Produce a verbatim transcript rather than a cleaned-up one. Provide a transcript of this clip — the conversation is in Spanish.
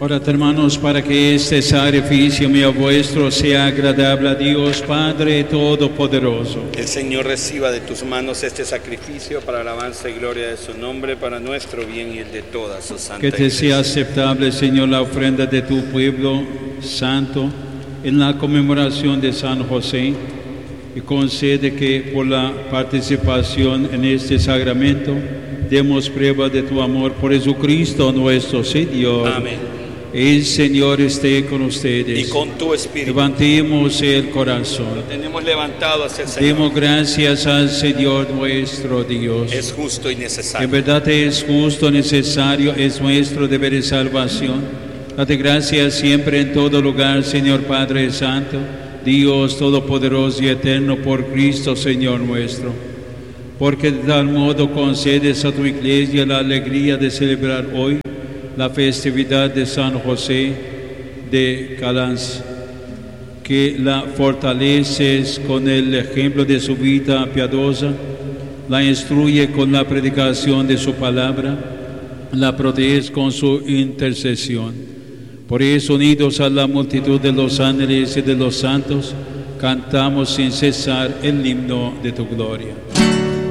Orad, hermanos, para que este sacrificio mío vuestro sea agradable a Dios Padre Todopoderoso. El Señor reciba de tus manos este sacrificio para alabanza y gloria de su nombre, para nuestro bien y el de toda su santa Que te Iglesia. sea aceptable, Señor, la ofrenda de tu pueblo santo en la conmemoración de San José, y concede que por la participación en este sacramento demos prueba de tu amor por Jesucristo nuestro Señor. Amén. El Señor esté con ustedes. Y con tu espíritu. Levantemos el corazón. Lo tenemos levantado hacia el Señor. Demos gracias al Señor nuestro Dios. Es justo y necesario. En verdad es justo, necesario, es nuestro deber de salvación. Date gracias siempre en todo lugar, Señor Padre Santo, Dios Todopoderoso y Eterno, por Cristo Señor nuestro. Porque de tal modo concedes a tu Iglesia la alegría de celebrar hoy la festividad de San José de Calans, que la fortaleces con el ejemplo de su vida piadosa, la instruye con la predicación de su palabra, la proteges con su intercesión. Por eso, unidos a la multitud de los ángeles y de los santos, cantamos sin cesar el himno de tu gloria.